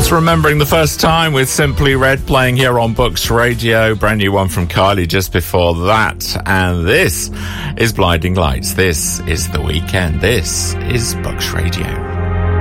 That's Remembering the First Time with Simply Red, playing here on Books Radio. Brand new one from Kylie just before that. And this is Blinding Lights. This is The Weekend. This is Books Radio.